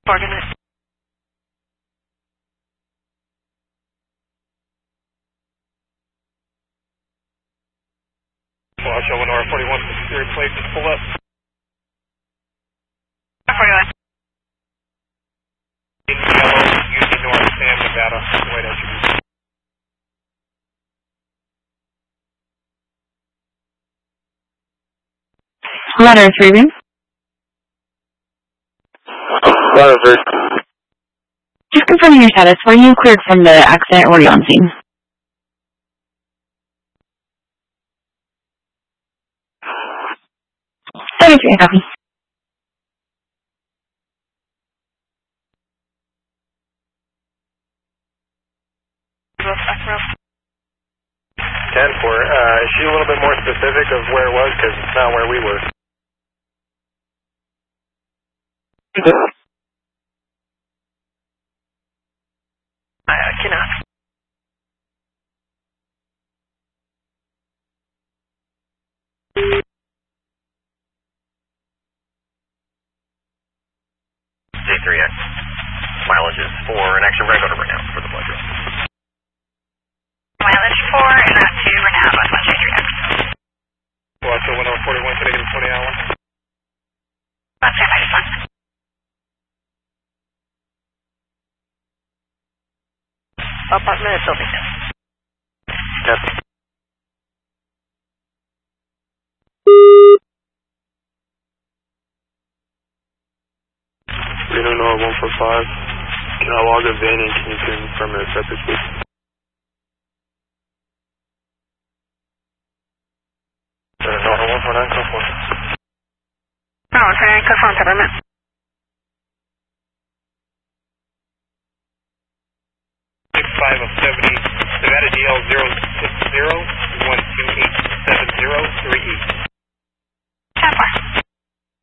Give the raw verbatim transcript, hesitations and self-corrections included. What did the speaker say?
Morgan. Well, show one R forty-one, your place is pull up. forty-one. In yellow, Union North, Sam, Nevada. Wait, I should be. Ladder three, room. Ladder three. Just confirming your status. Were you cleared from the accident or were you on scene? seventy-three, copy. ten four. Uh, is she a little bit more specific of where it was? Because it's not where we were. I cannot. J three X. Mileage is for an extra regular right now for the blood draw. Mileage four and that's two Renab on one J three X. Well, show one R forty-one, negative twenty hour. One J ninety-one. Apartment building. Yes. Reno Nora one four five. Can I log a V I N and can you confirm it separately? Reno Nora one four nine, code four. No, okay, confirm government. six five of seventy, Nevada D L zero six zero one two eight seven.